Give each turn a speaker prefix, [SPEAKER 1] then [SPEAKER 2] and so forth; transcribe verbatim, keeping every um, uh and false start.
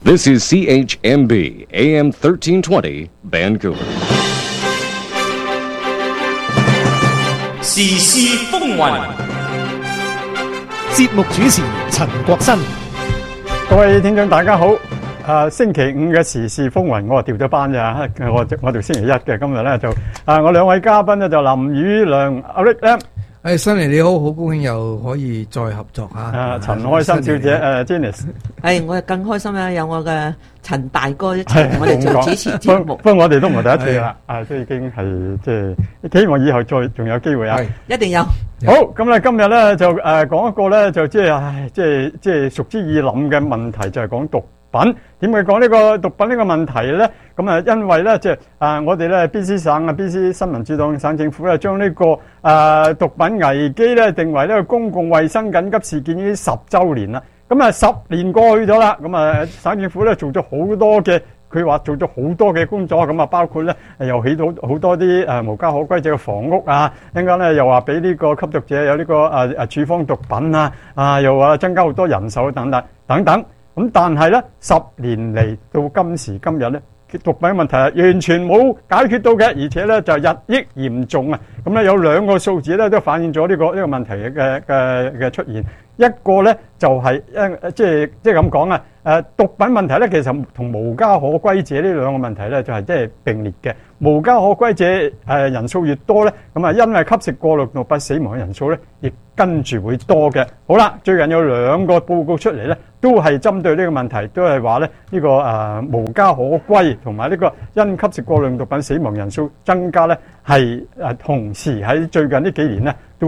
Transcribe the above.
[SPEAKER 1] This is C H M B, A M thirteen twenty, Vancouver.
[SPEAKER 2] 時事風雲，
[SPEAKER 3] 節目主持陳國新。
[SPEAKER 4] 各位聽眾大家好。啊，星期五嘅時事風雲，我係調咗班咋，我我條星期一嘅，今日咧就啊，我兩位嘉賓咧就林宇亮阿 Rick 咧。
[SPEAKER 5] 誒，新年你好，好高興又可以再合作嚇。
[SPEAKER 4] 啊，陳開心小姐，誒 Janice。
[SPEAKER 6] 係，我係更開心啦，有我嘅陳大哥一齊同我哋做主持節目。
[SPEAKER 4] 不過我哋都唔係第一次啦，啊，都已經係即係希望以後再仲有機會啊。
[SPEAKER 6] 一定有。
[SPEAKER 4] 好，咁咧今日咧就誒講一個咧就即係唉，即係即係熟之易諗嘅問題，就係講毒品。點解講呢個毒品呢個問題咧？咁啊，因為咧即係啊，我哋咧 B C 省啊 B C 新民主黨省政府咧將呢個誒毒品危機咧定為呢個公共衛生緊急事件已經十週年啦。咁啊，十年過去咗啦，咁啊省政府咧做咗好多嘅，佢話做咗好多嘅工作，咁啊包括咧又起到好多啲誒無家可歸者嘅房屋啊，一陣間咧又話俾呢個吸毒者有呢個誒誒處方毒品啊，啊又話增加好多人手等等等等。咁但係咧十年嚟到今時今日咧，毒品問題係完全冇解決到嘅，而且咧就日益嚴重啊！咁咧有兩個數字咧都反映咗呢個呢個問題嘅嘅嘅出現。一個咧就係一即係即係咁講啊！誒毒品問題咧其實同無家可歸者呢兩個問題咧就係即係並列嘅。無家可歸者誒人數越多咧，咁啊因為吸食過量毒品死亡嘅人數咧，亦跟住會多嘅。好啦，最近有兩個報告出嚟咧，都係針對呢個問題，都係話咧呢個誒無家可歸同埋呢個因吸食過量毒品死亡人數增加咧，係誒同時喺最近呢幾年咧。